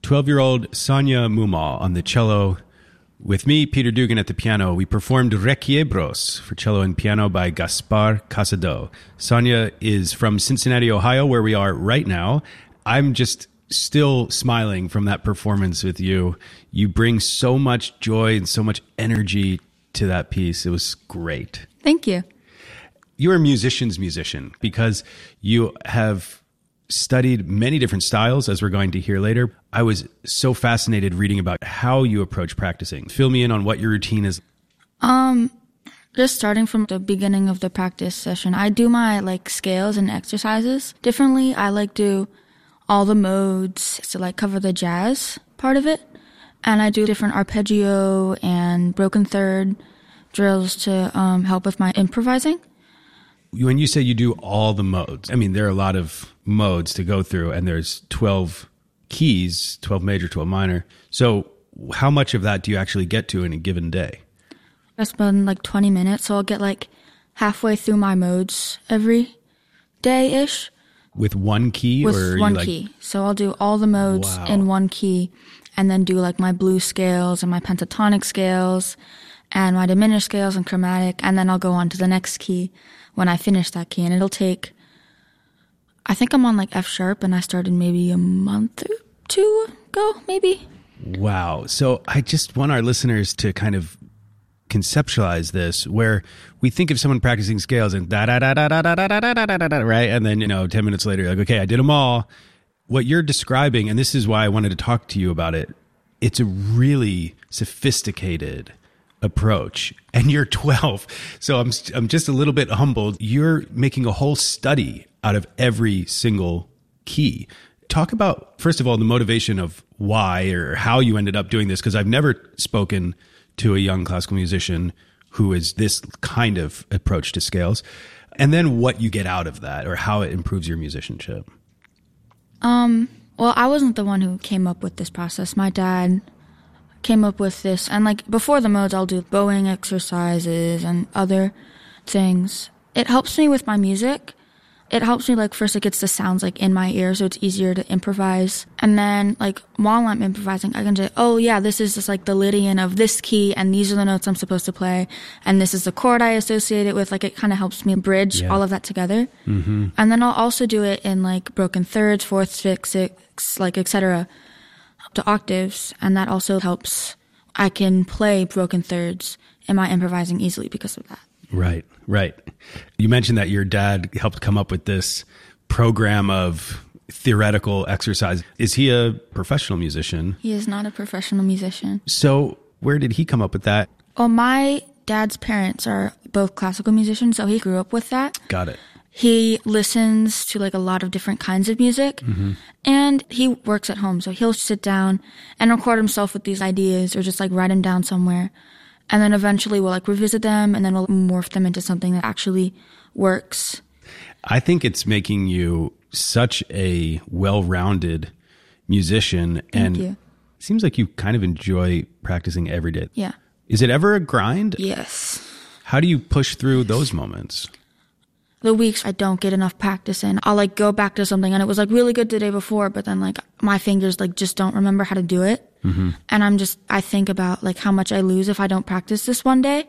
12-year-old Sonia Mumal on the cello. With me, Peter Dugan at the piano. We performed Requiebros for cello and piano by Gaspar Casado. Sonia is from Cincinnati, Ohio, where we are right now. I'm just still smiling from that performance with you. You bring so much joy and so much energy to that piece. It was great. Thank you. You're a musician's musician because you have studied many different styles, as we're going to hear later. I was so fascinated reading about how you approach practicing. Fill me in on what your routine is. Just starting from the beginning of the practice session, I do my scales and exercises differently. I do all the modes to cover the jazz part of it. And I do different arpeggio and broken third drills to help with my improvising. When you say you do all the modes, I mean, there are a lot of modes to go through, and there's 12 keys, 12 major, 12 minor. So how much of that do you actually get to in a given day? I spend 20 minutes, so I'll get halfway through my modes every day-ish. With one key? With one key. So I'll do all the modes in one key, and then do my blue scales and my pentatonic scales and my diminished scales and chromatic, and then I'll go on to the next key when I finish that key. And it'll take, I think I'm on F sharp, and I started maybe a month or two ago, maybe. Wow. So I just want our listeners to kind of conceptualize this, where we think of someone practicing scales and da da da da da da da da da da da, right? And then 10 minutes later, you're okay, I did them all. What you're describing, and this is why I wanted to talk to you about it, it's a really sophisticated approach, and you're 12. So I'm just a little bit humbled. You're making a whole study out of every single key. Talk about, first of all, the motivation of why or how you ended up doing this, because I've never spoken to a young classical musician who is this kind of approach to scales, and then what you get out of that or how it improves your musicianship. Well, I wasn't the one who came up with this process. My dad came up with this, and before the modes, I'll do bowing exercises and other things. It helps me with my music. It helps me, first it gets the sounds, in my ear, so it's easier to improvise. And then, while I'm improvising, I can say, oh, yeah, this is just, the Lydian of this key, and these are the notes I'm supposed to play, and this is the chord I associate it with. It kind of helps me bridge all of that together. Mm-hmm. And then I'll also do it in, broken thirds, fourths, fifths, sixths, etc., to octaves, and that also helps. I can play broken thirds in my improvising easily because of that. Right. You mentioned that your dad helped come up with this program of theoretical exercise. Is he a professional musician? He is not a professional musician. So where did he come up with that? Well, my dad's parents are both classical musicians, so he grew up with that. Got it. He listens to a lot of different kinds of music, mm-hmm. and he works at home, so he'll sit down and record himself with these ideas or just write them down somewhere. And then eventually we'll revisit them, and then we'll morph them into something that actually works. I think it's making you such a well-rounded musician. Thank you. It seems like you kind of enjoy practicing every day. Yeah. Is it ever a grind? Yes. How do you push through those moments? The weeks I don't get enough practice in, I'll go back to something and it was really good the day before, but then my fingers just don't remember how to do it. Mm-hmm. And I think about how much I lose if I don't practice this one day.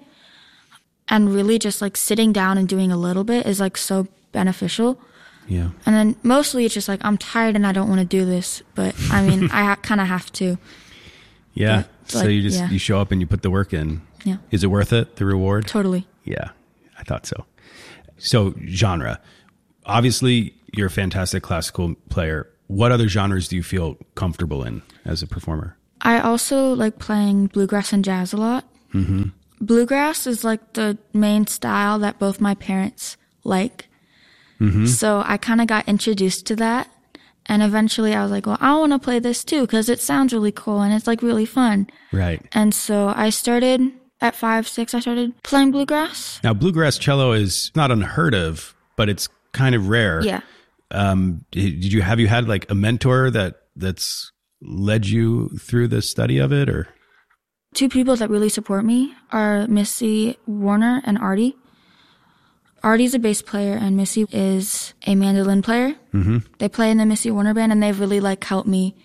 And really just sitting down and doing a little bit is so beneficial. Yeah. And then mostly it's just I'm tired and I don't want to do this, but I mean, I kind of have to. Yeah. But, so you show up and you put the work in. Yeah. Is it worth it, the reward? Totally. Yeah, I thought so. So genre, obviously you're a fantastic classical player. What other genres do you feel comfortable in as a performer? I also like playing bluegrass and jazz a lot. Mm-hmm. Bluegrass is the main style that both my parents like. Mm-hmm. So I kind of got introduced to that. And eventually I was well, I want to play this too because it sounds really cool and it's really fun. Right. And so I started at 5, 6, I started playing bluegrass. Now, bluegrass cello is not unheard of, but it's kind of rare. Yeah. Have you had a mentor that's led you through the study of it, or? 2 people that really support me are Missy Warner and Artie. Artie's a bass player and Missy is a mandolin player. Mm-hmm. They play in the Missy Warner band and they've really helped me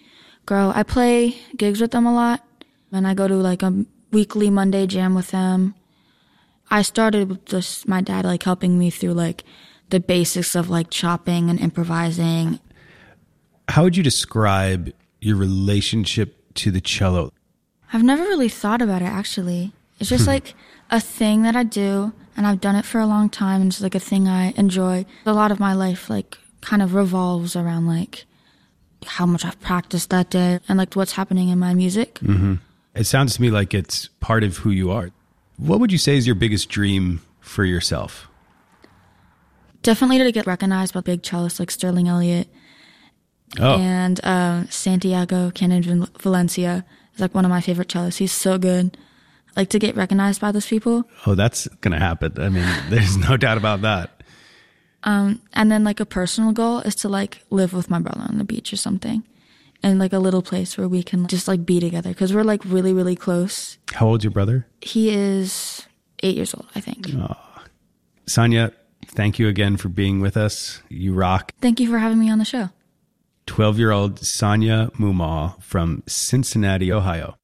grow. I play gigs with them a lot, and I go to like a weekly Monday jam with them. I started with just my dad like helping me through like the basics of like chopping and improvising. How would you describe your relationship to the cello? I've never really thought about it, actually. It's just like a thing that I do, and I've done it for a long time, and it's like a thing I enjoy. A lot of my life like kind of revolves around like how much I've practiced that day and like what's happening in my music. Mm-hmm. It sounds to me like it's part of who you are. What would you say is your biggest dream for yourself? Definitely to get recognized by big cellists like Sterling Elliott and Santiago Cannon Valencia is like one of my favorite cellists. He's so good. Like to get recognized by those people. Oh, that's going to happen. I mean, there's no doubt about that. And then like a personal goal is to like live with my brother on the beach or something. And like a little place where we can just like be together. Because we're like really, really close. How old's your brother? He is 8 years old, I think. Oh. Sonia, thank you again for being with us. You rock. Thank you for having me on the show. 12-year-old Sonia Mumaw from Cincinnati, Ohio.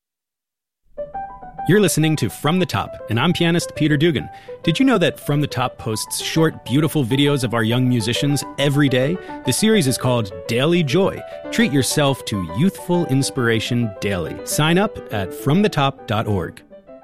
You're listening to From the Top, and I'm pianist Peter Dugan. Did you know that From the Top posts short, beautiful videos of our young musicians every day? The series is called Daily Joy. Treat yourself to youthful inspiration daily. Sign up at fromthetop.org.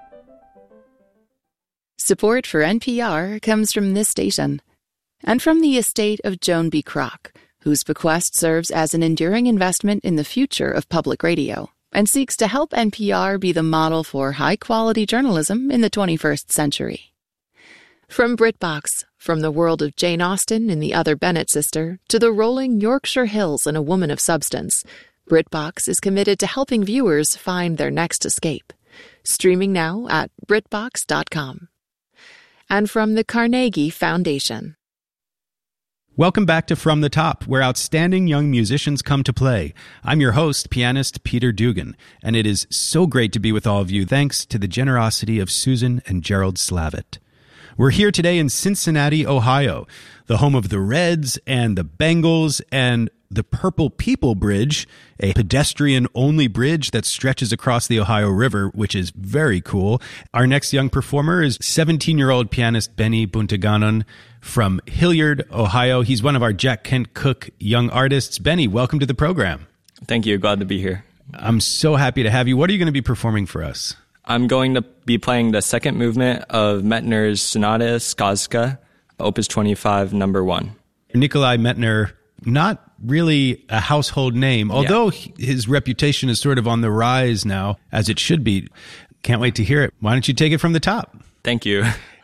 Support for NPR comes from this station and from the estate of Joan B. Kroc, whose bequest serves as an enduring investment in the future of public radio and seeks to help NPR be the model for high-quality journalism in the 21st century. From BritBox, from the world of Jane Austen and the Other Bennett sister, to the rolling Yorkshire Hills and A Woman of Substance, BritBox is committed to helping viewers find their next escape. Streaming now at BritBox.com. And from the Carnegie Foundation. Welcome back to From the Top, where outstanding young musicians come to play. I'm your host, pianist Peter Dugan, and it is so great to be with all of you thanks to the generosity of Susan and Gerald Slavitt. We're here today in Cincinnati, Ohio, the home of the Reds and the Bengals and the Purple People Bridge, a pedestrian-only bridge that stretches across the Ohio River, which is very cool. Our next young performer is 17-year-old pianist Benny Buntaganon from Hilliard, Ohio. He's one of our Jack Kent Cooke young artists. Benny, welcome to the program. Thank you. Glad to be here. I'm so happy to have you. What are you going to be performing for us? I'm going to be playing the second movement of Mettner's Sonata Skazka, Opus 25, number 1. Nikolai Mettner, not really a household name, although his reputation is sort of on the rise now, as it should be. Can't wait to hear it. Why don't you take it from the top? Thank you.